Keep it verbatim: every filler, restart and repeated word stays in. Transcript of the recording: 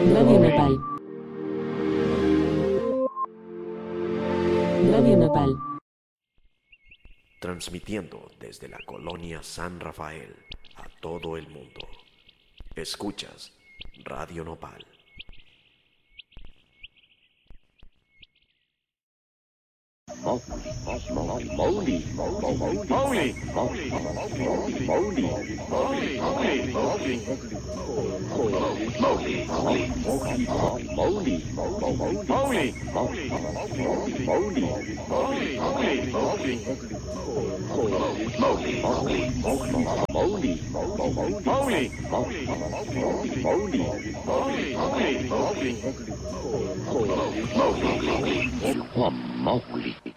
Radio Nopal. Radio Nopal. Transmitiendo desde la colonia San Rafael a todo el mundo. Escuchas Radio Nopal. Moly, moly, moly, Mowgli.